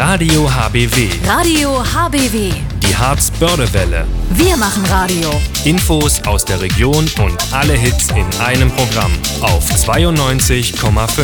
Radio HBW. Radio HBW. Die Harz-Börde-Welle. Wir machen Radio. Infos aus der Region und alle Hits in einem Programm auf 92,5.